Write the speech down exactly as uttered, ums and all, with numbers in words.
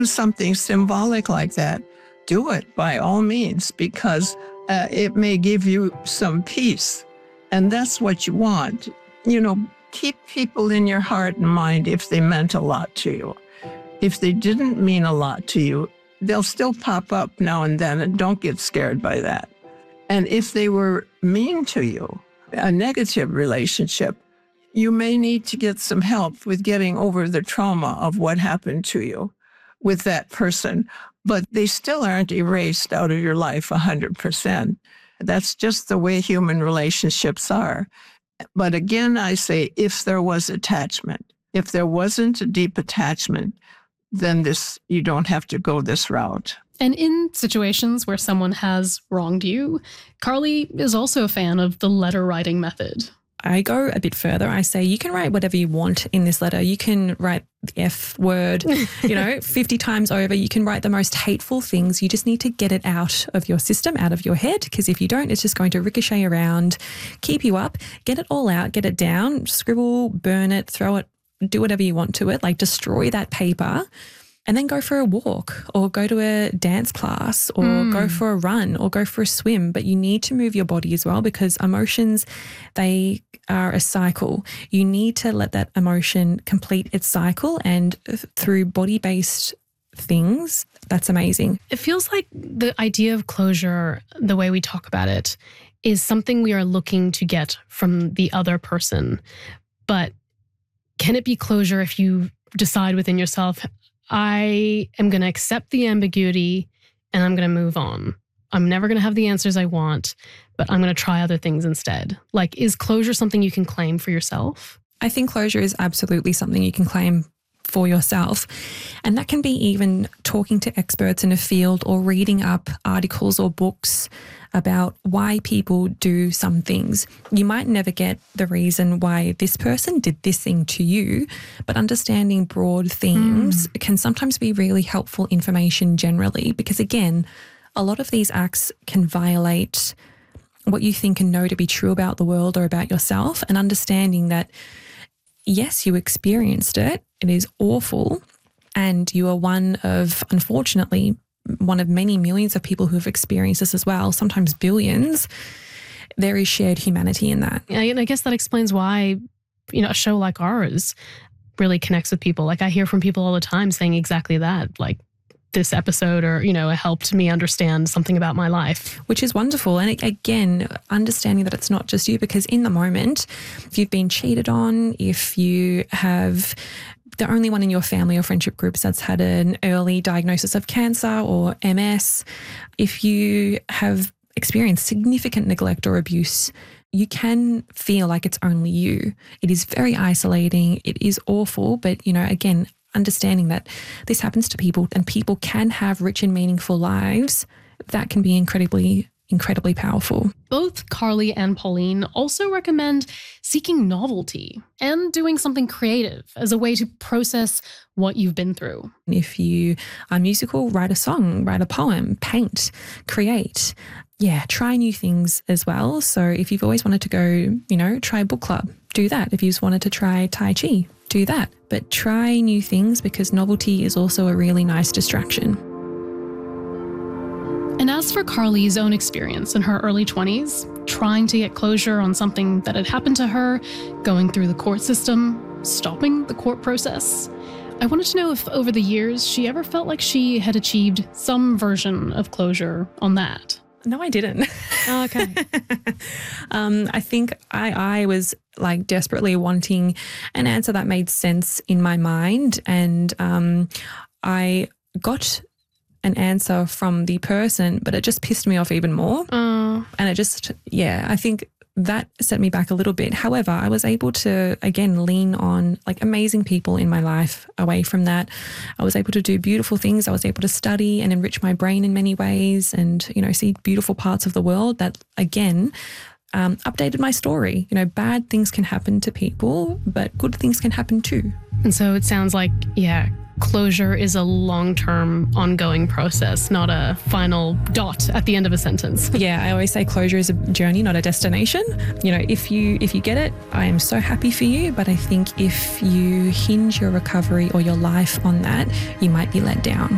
Something symbolic like that, do it by all means, because uh, it may give you some peace. And that's what you want. You know, keep people in your heart and mind if they meant a lot to you. If they didn't mean a lot to you, they'll still pop up now and then, and don't get scared by that. And if they were mean to you, a negative relationship, you may need to get some help with getting over the trauma of what happened to you with that person, but they still aren't erased out of your life one hundred percent. That's just the way human relationships are. But again, I say, if there was attachment, if there wasn't a deep attachment, then this, you don't have to go this route. And in situations where someone has wronged you, Carly is also a fan of the letter writing method. I go a bit further. I say you can write whatever you want in this letter. You can write the F word, you know, fifty times over. You can write the most hateful things. You just need to get it out of your system, out of your head, because if you don't, it's just going to ricochet around, keep you up. Get it all out, get it down, scribble, burn it, throw it, do whatever you want to it, like destroy that paper. And then go for a walk or go to a dance class or mm. go for a run or go for a swim. But you need to move your body as well, because emotions, they are a cycle. You need to let that emotion complete its cycle, and through body-based things, that's amazing. It feels like the idea of closure, the way we talk about it, is something we are looking to get from the other person. But can it be closure if you decide within yourself, I am going to accept the ambiguity and I'm going to move on. I'm never going to have the answers I want, but I'm going to try other things instead. Like, is closure something you can claim for yourself? I think closure is absolutely something you can claim for yourself. And that can be even talking to experts in a field or reading up articles or books about why people do some things. You might never get the reason why this person did this thing to you, but understanding broad themes mm. can sometimes be really helpful information generally, because again, a lot of these acts can violate what you think and know to be true about the world or about yourself, and understanding that yes, you experienced it, it is awful, and you are one of, unfortunately, one of many millions of people who have experienced this as well, sometimes billions. There is shared humanity in that. Yeah, and I guess that explains why, you know, a show like ours really connects with people. Like, I hear from people all the time saying exactly that, like, this episode or, you know, it helped me understand something about my life. Which is wonderful. And again, understanding that it's not just you, because in the moment, if you've been cheated on, if you have the only one in your family or friendship groups that's had an early diagnosis of cancer or M S, if you have experienced significant neglect or abuse, you can feel like it's only you. It is very isolating. It is awful. But, you know, again, understanding that this happens to people and people can have rich and meaningful lives, that can be incredibly, incredibly powerful. Both Carly and Pauline also recommend seeking novelty and doing something creative as a way to process what you've been through. If you are musical, write a song, write a poem, paint, create. Yeah, try new things as well. So if you've always wanted to go, you know, try a book club, do that. If you've wanted to try Tai Chi, do that. But try new things, because novelty is also a really nice distraction. And as for Carly's own experience in her early twenties, trying to get closure on something that had happened to her, going through the court system, stopping the court process, I wanted to know if over the years she ever felt like she had achieved some version of closure on that. No, I didn't. Oh, okay. um, I think I, I was like desperately wanting an answer that made sense in my mind. And um, I got an answer from the person, but it just pissed me off even more. Oh. And it just, yeah, I think that set me back a little bit. However, I was able to, again, lean on like amazing people in my life away from that. I was able to do beautiful things. I was able to study and enrich my brain in many ways and, you know, see beautiful parts of the world that, again, um, updated my story. You know, bad things can happen to people, but good things can happen too. And so it sounds like, yeah, closure is a long-term ongoing process, not a final dot at the end of a sentence. Yeah, I always say closure is a journey, not a destination. You know, if you if you get it, I am so happy for you. But I think if you hinge your recovery or your life on that, you might be let down.